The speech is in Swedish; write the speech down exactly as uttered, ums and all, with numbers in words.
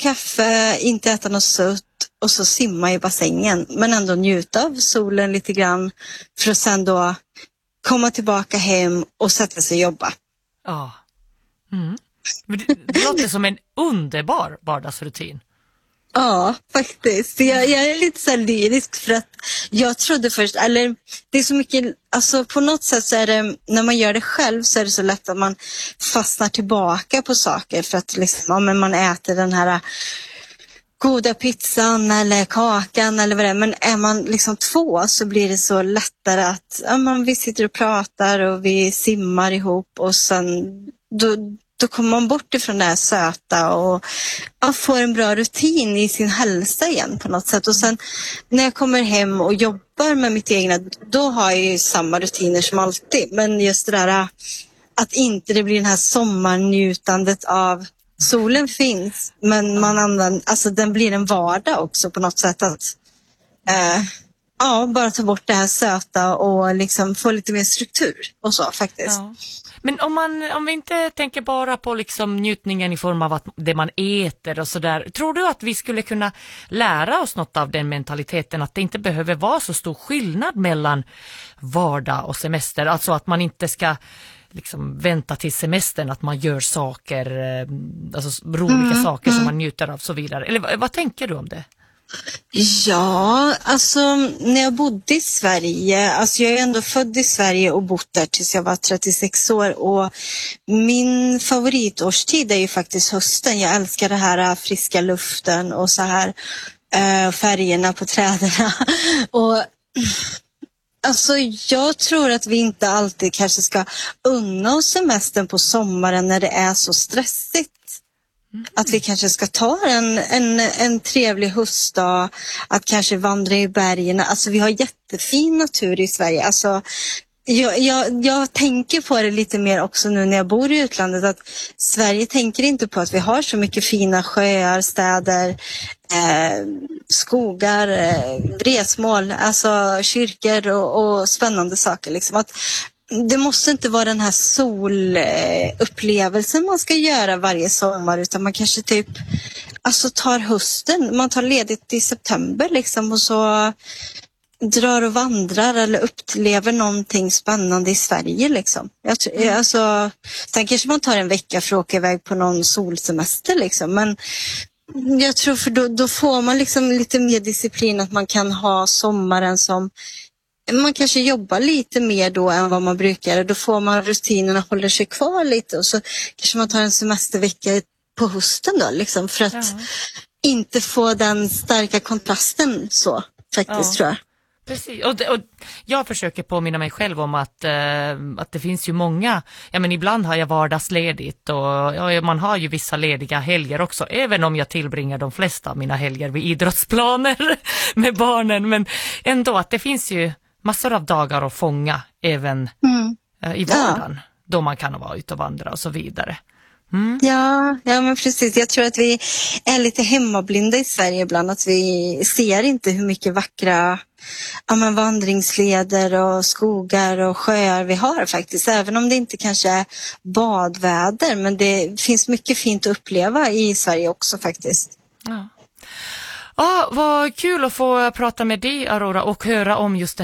kaffe, inte äta något sött och så simma i bassängen. Men ändå njuta av solen lite grann för att sen då komma tillbaka hem och sätta sig och jobba. Ja. Mm. Det, det låter som en underbar vardagsrutin. Ja, faktiskt. Jag, jag är lite så här lyrisk för att jag trodde först, eller det är så mycket, alltså på något sätt så är det, när man gör det själv så är det så lätt att man fastnar tillbaka på saker för att liksom, ja, men man äter den här goda pizzan eller kakan eller vad det är. Men är man liksom två så blir det så lättare att ja, man, vi sitter och pratar och vi simmar ihop och sen då Då kommer man bort ifrån det här söta och ja, får en bra rutin i sin hälsa igen på något sätt. Och sen när jag kommer hem och jobbar med mitt egna, då har jag ju samma rutiner som alltid. Men just det där att inte det blir den här sommarnjutandet av solen finns. Men man använder, alltså den blir en vardag också på något sätt att eh, ja, bara ta bort det här söta och liksom få lite mer struktur och så faktiskt. Ja. Men om, man, om vi inte tänker bara på liksom njutningen i form av att det man äter och sådär. Tror du att vi skulle kunna lära oss något av den mentaliteten att det inte behöver vara så stor skillnad mellan vardag och semester? Alltså att man inte ska liksom vänta till semestern att man gör saker, alltså roliga mm, saker mm. som man njuter av så vidare. Eller vad, vad tänker du om det? Ja, alltså när jag bodde i Sverige, alltså jag är ändå född i Sverige och bott där tills jag var trettiosex år och min favoritårstid är ju faktiskt hösten. Jag älskar det här friska luften och så här äh, färgerna på träden och alltså jag tror att vi inte alltid kanske ska unna oss semestern på sommaren när det är så stressigt. Att vi kanske ska ta en, en, en trevlig höstdag, att kanske vandra i bergen. Alltså vi har jättefin natur i Sverige. Alltså, jag, jag, jag tänker på det lite mer också nu när jag bor i utlandet. Att Sverige tänker inte på att vi har så mycket fina sjöar, städer, eh, skogar, eh, resmål, alltså kyrkor och, och spännande saker. Liksom. Att det måste inte vara den här solupplevelsen man ska göra varje sommar utan man kanske typ alltså tar hösten, man tar ledigt i september liksom och så drar och vandrar eller upplever någonting spännande i Sverige liksom. Jag tror, mm. alltså, sen kanske man tar en vecka för att åka iväg på någon solsemester liksom men jag tror för då, då får man liksom lite mer disciplin att man kan ha sommaren som man kanske jobbar lite mer då än vad man brukar. Då får man rutinerna håller sig kvar lite och så kanske man tar en semestervecka på hösten då liksom för att ja. inte få den starka kontrasten så faktiskt ja. tror jag. Precis, och, och jag försöker påminna mig själv om att, äh, att det finns ju många, ja men ibland har jag vardagsledigt och ja, man har ju vissa lediga helger också, även om jag tillbringar de flesta av mina helger vid idrottsplaner med barnen, men ändå att det finns ju massor av dagar att fånga även mm. äh, i vardagen ja. då man kan vara ute och vandra och så vidare. Mm. Ja, ja, men precis. Jag tror att vi är lite hemmablinda i Sverige ibland. Att vi ser inte hur mycket vackra ja, men vandringsleder och skogar och sjöar vi har faktiskt. Även om det inte kanske är badväder. Men det finns mycket fint att uppleva i Sverige också faktiskt. Ja. Ja, vad kul att få prata med dig Aurora och höra om just det